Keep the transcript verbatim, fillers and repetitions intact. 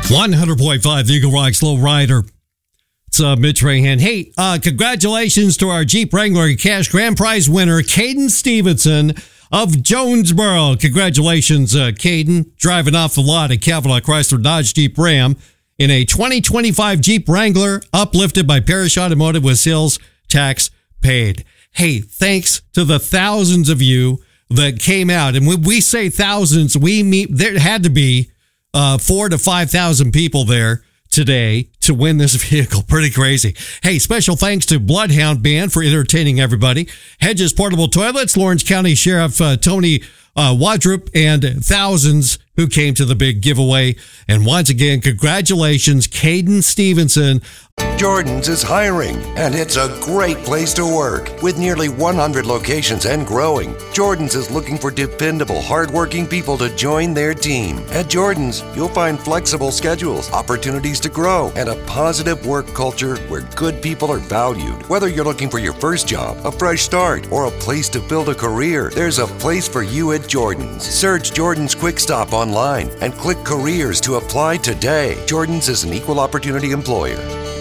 one hundred point five Eagle Rock Slow Rider. It's uh, Mitch Rahan. Hey, uh, congratulations to our Jeep Wrangler Cash Grand Prize winner, Caden Stevenson of Jonesboro. Congratulations, uh, Caden, driving off the lot at Cadillac Chrysler Dodge Jeep Ram in a twenty twenty-five Jeep Wrangler uplifted by Parrish Automotive with sales tax paid. Hey, thanks to the thousands of you that came out. And when we say thousands, we mean there had to be uh, four to five thousand people there today to win this vehicle. Pretty crazy. Hey, special thanks to Bloodhound Band for entertaining everybody. Hedges Portable Toilets, Lawrence County Sheriff uh, Tony uh, Wadrup, and thousands who came to the big giveaway. And once again, congratulations, Caden Stevenson. Jordan's is hiring, and it's a great place to work. With nearly one hundred locations and growing, Jordan's is looking for dependable, hardworking people to join their team. At Jordan's, you'll find flexible schedules, opportunities to grow, and a positive work culture where good people are valued. Whether you're looking for your first job, a fresh start, or a place to build a career, there's a place for you at Jordan's. Search Jordan's Quick Stop online and click Careers to apply today. Jordan's is an equal opportunity employer.